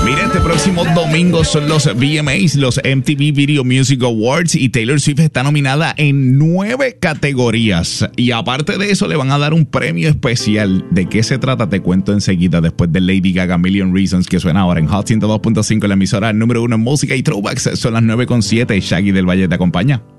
Mira, este próximo domingo son los VMAs, los MTV Video Music Awards, y Taylor Swift está nominada en 9 categorías. Y aparte de eso, le van a dar un premio especial. ¿De qué se trata? Te cuento enseguida, después de Lady Gaga, Million Reasons, que suena ahora en Hot 102.5, la emisora número 1 en música y throwbacks. Son las 9:07. Shaggy del Valle te acompaña.